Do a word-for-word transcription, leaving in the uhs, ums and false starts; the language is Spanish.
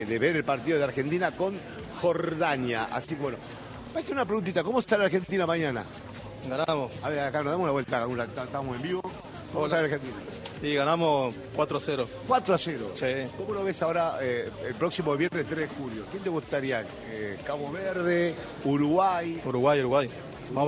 de ver el partido de Argentina con Jordania. Así que bueno, va a hacer una preguntita, ¿cómo está la Argentina mañana? Ganamos. A ver, acá nos damos una vuelta, estamos en vivo. ¿Cómo está la Argentina? Y ganamos cuatro a cero. cuatro a cero. Sí. ¿Cómo lo ves ahora eh, el próximo viernes tres de julio? ¿Quién te gustaría? Eh, ¿Cabo Verde? ¿Uruguay? Uruguay, Uruguay.